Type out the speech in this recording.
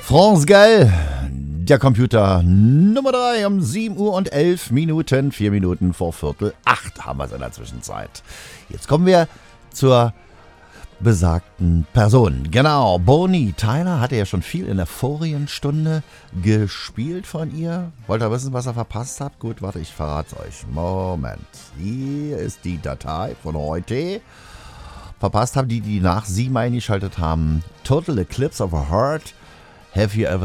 France Gall, der Computer Nummer 3 um 7 Uhr und 11 Minuten, 4 Minuten vor Viertel 8 haben wir es in der Zwischenzeit. Jetzt kommen wir zur besagten Person. Genau, Bonnie Tyler hatte ja schon viel in der vorigen Stunde gespielt von ihr. Wollt ihr wissen, was ihr verpasst habt? Gut, warte, ich verrate es euch. Moment, hier ist die Datei von heute. Verpasst haben die nach 7 eingeschaltet haben. Total Eclipse of a Heart. Have you ever